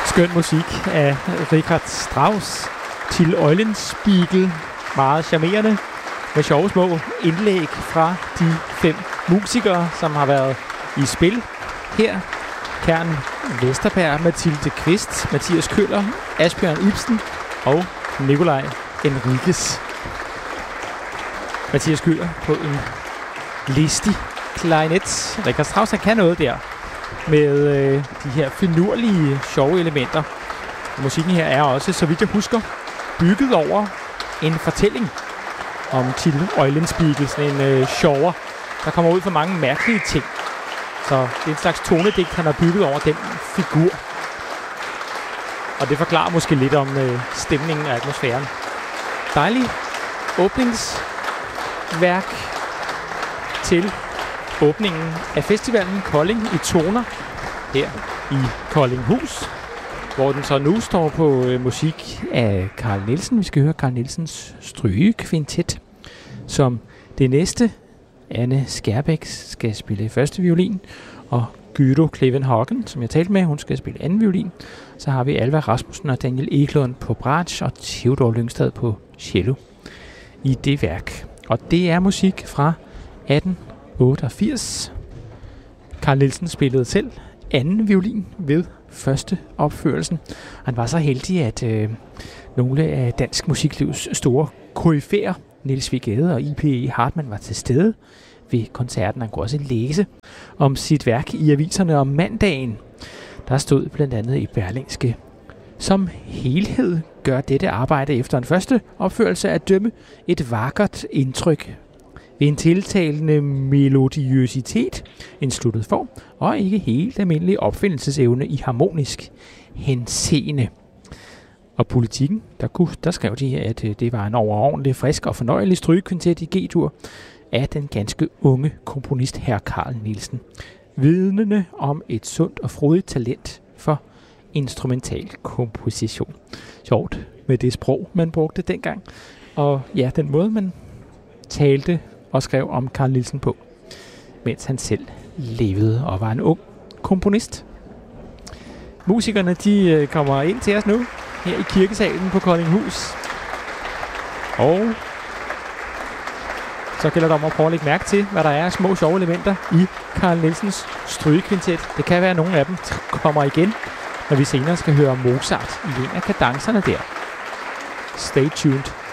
Skøn musik af Richard Strauss til Eulenspiegel. Meget charmerende med sjove små indlæg fra de 5 musikere, som har været i spil her. Kern Vesterberg, Mathilde Kvist, Mathias Køller, Asbjørn Ibsen og Nikolaj Enriquez. Mathias Køller på en listig klarinet. Richard Strauss, han kan noget der med de her finurlige, sjove elementer. Musikken her er også, så vidt jeg husker, bygget over en fortælling om Till Eulenspiegel, sådan en sjovere, der kommer ud for mange mærkelige ting. Så det er en slags tonedigt, han har bygget over den figur. Og det forklarer måske lidt om stemningen og atmosfæren. Dejlig åbningsværk til åbningen af festivalen Kolding i toner her i Koldinghus, hvor den så nu står på musik af Carl Nielsen. Vi skal høre Carl Nielsens strygekvintet, som det næste Anne Skærbæk skal spille første violin, og Gydo Klevenhagen, som jeg talte med, hun skal spille anden violin. Så har vi Alva Rasmussen og Daniel Eklund på bratsch og Theodor Lyngstad på cello i det værk. Og det er musik fra 1888. Carl Nielsen spillede selv anden violin ved første opførelsen. Han var så heldig, at nogle af dansk musiklivs store koryfæer, Niels W. Gade og I.P.E. Hartmann, var til stede ved koncerten. Han kunne også læse om sit værk i aviserne om mandagen. Der stod blandt andet i Berlingske: som helhed gør dette arbejde efter en første opførelse at dømme et vakkert indtryk ved en tiltalende melodiøsitet, en sluttet form og ikke helt almindelig opfindelsesevne i harmonisk henseende. Og Politikken, der skrev de, at det var en overordentlig frisk og fornøjelig strygekvintet i G-dur af den ganske unge komponist hr. Carl Nielsen, vidnende om et sundt og frodigt talent for instrumental komposition. Sjovt med det sprog, man brugte dengang, og ja, den måde, man talte og skrev om Carl Nielsen på, mens han selv levede og var en ung komponist. Musikerne, de kommer ind til os nu, her i kirkesalen på Koldinghus. Og så gælder det om at prøve at lægge mærke til, hvad der er af små sjove elementer i Carl Nielsens strygekvintet. Det kan være, at nogle af dem kommer igen, når vi senere skal høre Mozart i en af kadencerne der. Stay tuned.